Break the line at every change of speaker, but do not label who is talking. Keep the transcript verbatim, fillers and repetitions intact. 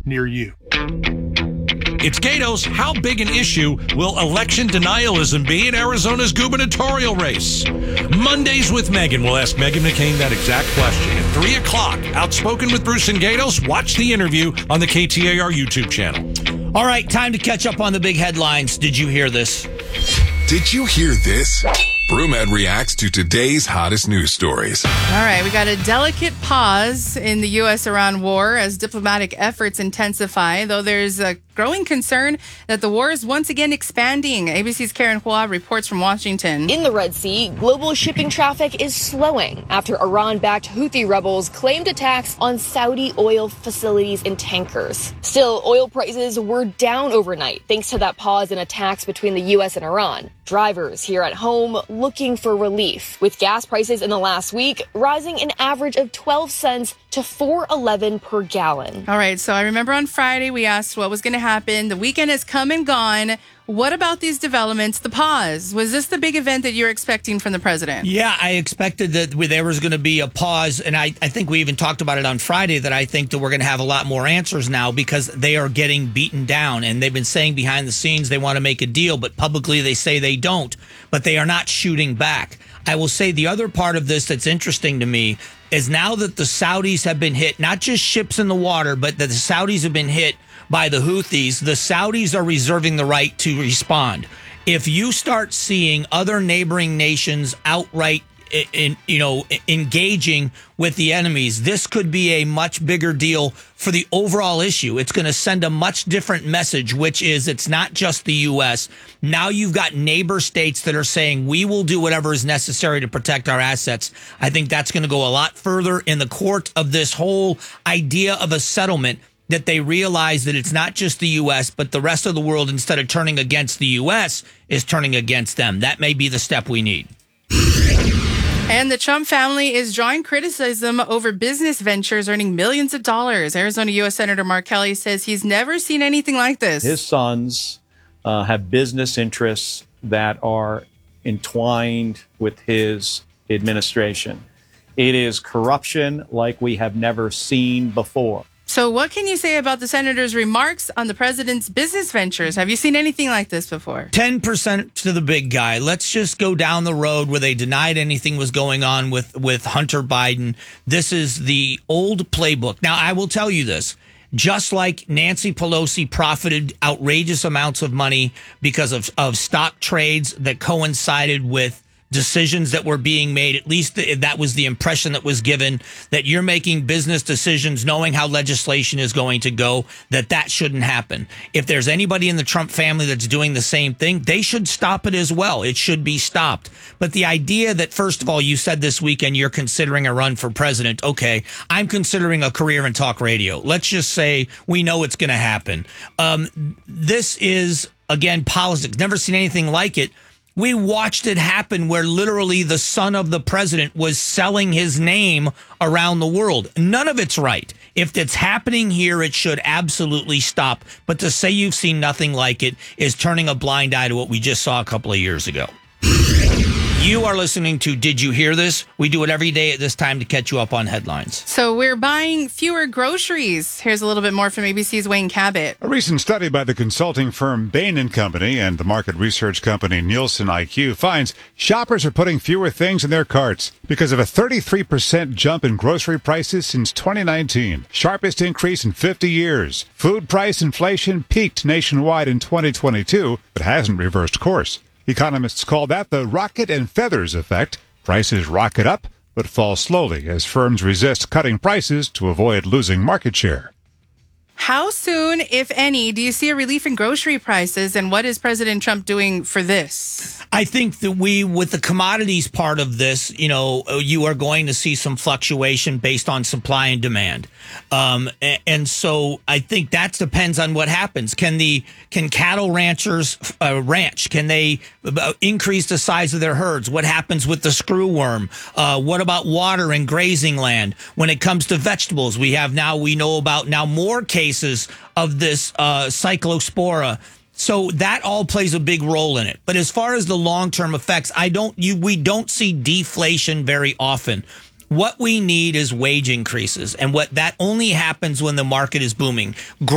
near you.
It's Gatos. How big an issue will election denialism be in Arizona's gubernatorial race? Mondays with Megan. We'll ask Meghan McCain that exact question at three o'clock. Outspoken with Bruce and Gatos. Watch the interview on the K T A R YouTube channel.
All right, time to catch up on the big headlines. Did you hear this?
Did you hear this? BrewMed reacts to today's hottest news stories.
All right, we got a delicate pause in the U S Iran war as diplomatic efforts intensify, though there's a growing concern that the war is once again expanding. A B C's Karen Hua reports from Washington.
In the Red Sea, global shipping traffic is slowing after Iran-backed Houthi rebels claimed attacks on Saudi oil facilities and tankers. Still, oil prices were down overnight thanks to that pause in attacks between the U S and Iran. Drivers here at home looking for relief, with gas prices in the last week rising an average of twelve cents to four eleven per gallon.
All right, so I remember on Friday we asked what was going to happen. The weekend has come and gone. What about these developments? The pause. Was this the big event that you were expecting from the president?
Yeah, I expected that there was going to be a pause, and I, I think we even talked about it on Friday, that I think that we're going to have a lot more answers now because they are getting beaten down, and they've been saying behind the scenes they want to make a deal, but publicly they say they don't, but they are not shooting back. I will say the other part of this that's interesting to me is now that the Saudis have been hit, not just ships in the water, but that the Saudis have been hit by the Houthis, the Saudis are reserving the right to respond. If you start seeing other neighboring nations outright in, you know, engaging with the enemies, this could be a much bigger deal for the overall issue. It's going to send a much different message, which is it's not just the U S. Now you've got neighbor states that are saying we will do whatever is necessary to protect our assets. I think that's going to go a lot further in the court of this whole idea of a settlement, that they realize that it's not just the U S, but the rest of the world, instead of turning against the U S, is turning against them. That may be the step we need.
And the Trump family is drawing criticism over business ventures earning millions of dollars. Arizona U S Senator Mark Kelly says he's never seen anything like this.
His sons uh, have business interests that are entwined with his administration. It is corruption like we have never seen before.
So what can you say about the senator's remarks on the president's business ventures? Have you seen anything like this before?
ten percent to the big guy. Let's just go down the road where they denied anything was going on with, with Hunter Biden. This is the old playbook. Now, I will tell you this. Just like Nancy Pelosi profited outrageous amounts of money because of, of stock trades that coincided with decisions that were being made, at least that was the impression that was given, that you're making business decisions knowing how legislation is going to go, that that shouldn't happen. If there's anybody in the Trump family that's doing the same thing, they should stop it as well. It should be stopped. But the idea that, first of all, you said this weekend you're considering a run for president. Okay, I'm considering a career in talk radio. Let's just say we know it's going to happen. Um, this is, again, politics. Never seen anything like it. We watched it happen where literally the son of the president was selling his name around the world. None of it's right. If it's happening here, it should absolutely stop. But to say you've seen nothing like it is turning a blind eye to what we just saw a couple of years ago. You are listening to Did You Hear This? We do it every day at this time to catch you up on headlines.
So we're buying fewer groceries. Here's a little bit more from A B C's Wayne Cabot.
A recent study by the consulting firm Bain and Company and the market research company Nielsen I Q finds shoppers are putting fewer things in their carts because of a thirty-three percent jump in grocery prices since twenty nineteen, sharpest increase in fifty years. Food price inflation peaked nationwide in twenty twenty-two, but hasn't reversed course. Economists call that the rocket and feathers effect. Prices rocket up, but fall slowly as firms resist cutting prices to avoid losing market share.
How soon, if any, do you see a relief in grocery prices, and what is President Trump doing for this?
I think that we, with the commodities part of this, you know, you are going to see some fluctuation based on supply and demand. Um, and, and so I think that depends on what happens. Can the can cattle ranchers uh, ranch? Can they increase the size of their herds? What happens with the screwworm? Uh, what about water and grazing land? When it comes to vegetables, we have now, we know about now more cases of this uh, cyclospora. So that all plays a big role in it. But as far as the long-term effects, I don't you we don't see deflation very often. What we need is wage increases, and what that only happens when the market is booming.